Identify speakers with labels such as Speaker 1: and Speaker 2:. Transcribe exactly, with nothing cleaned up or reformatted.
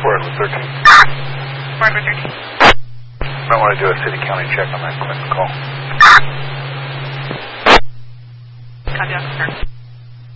Speaker 1: four thirteen.
Speaker 2: four thirteen.
Speaker 1: Might want to do a city-county check on that Clinton call.
Speaker 2: Copy, officer.